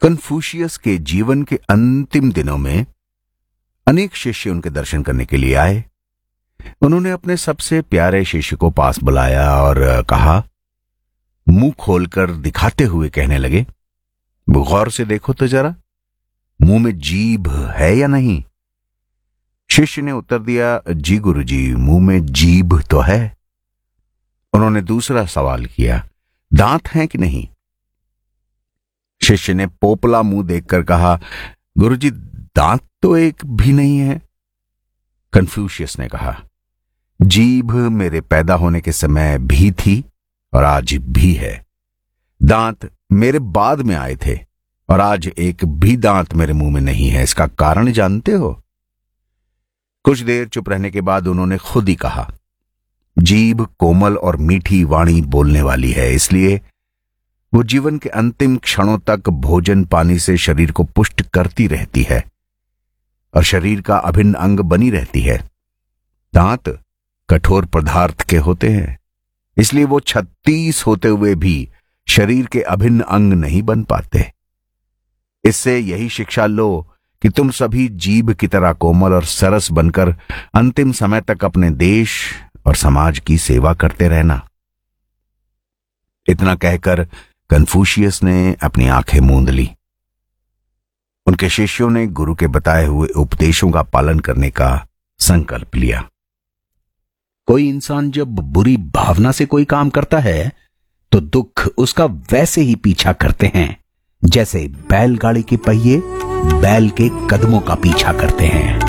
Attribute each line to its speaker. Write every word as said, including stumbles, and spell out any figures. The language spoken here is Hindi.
Speaker 1: कन्फ्यूशियस के जीवन के अंतिम दिनों में अनेक शिष्य उनके दर्शन करने के लिए आए। उन्होंने अपने सबसे प्यारे शिष्य को पास बुलाया और कहा, मुंह खोलकर दिखाते हुए कहने लगे, गौर से देखो तो जरा, मुंह में जीभ है या नहीं? शिष्य ने उत्तर दिया, जी गुरुजी, मुंह में जीभ तो है। उन्होंने दूसरा सवाल किया, दांत हैं कि नहीं? शिष्य ने पोपला मुंह देखकर कहा, गुरुजी, दांत तो एक भी नहीं है। कन्फ्यूशियस ने कहा, जीभ मेरे पैदा होने के समय भी थी और आज भी है। दांत मेरे बाद में आए थे और आज एक भी दांत मेरे मुंह में नहीं है। इसका कारण जानते हो? कुछ देर चुप रहने के बाद उन्होंने खुद ही कहा, जीभ कोमल और मीठी वाणी बोलने वाली है, इसलिए वो जीवन के अंतिम क्षणों तक भोजन पानी से शरीर को पुष्ट करती रहती है और शरीर का अभिन्न अंग बनी रहती है। दांत कठोर पदार्थ के होते हैं, इसलिए वो छत्तीस होते हुए भी शरीर के अभिन्न अंग नहीं बन पाते। इससे यही शिक्षा लो कि तुम सभी जीभ की तरह कोमल और सरस बनकर अंतिम समय तक अपने देश और समाज की सेवा करते रहना। इतना कहकर कन्फ्यूशियस ने अपनी आंखें मूंद ली। उनके शिष्यों ने गुरु के बताए हुए उपदेशों का पालन करने का संकल्प लिया। कोई इंसान जब बुरी भावना से कोई काम करता है तो दुख उसका वैसे ही पीछा करते हैं जैसे बैलगाड़ी के पहिए बैल के कदमों का पीछा करते हैं।